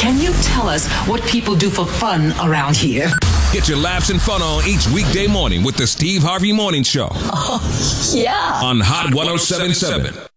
Can you tell us what people do for fun around here? Get your laughs and fun on each weekday morning with the Steve Harvey Morning Show. Oh, yeah. On Hot 107.7.